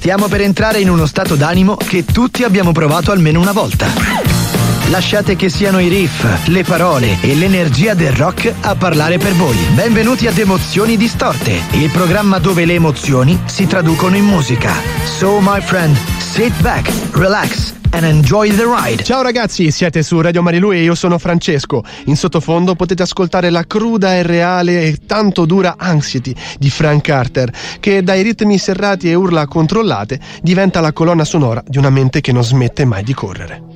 Stiamo per entrare in uno stato d'animo che tutti abbiamo provato almeno una volta. Lasciate che siano i riff, le parole e l'energia del rock a parlare per voi. Benvenuti ad Emozioni Distorte, il programma dove le emozioni si traducono in musica. So my friend, sit back, relax and enjoy the ride. Ciao ragazzi, siete su Radio Marilù e io sono Francesco. In sottofondo potete ascoltare la cruda e reale e tanto dura Anxiety di Frank Carter, che dai ritmi serrati e urla controllate diventa la colonna sonora di una mente che non smette mai di correre.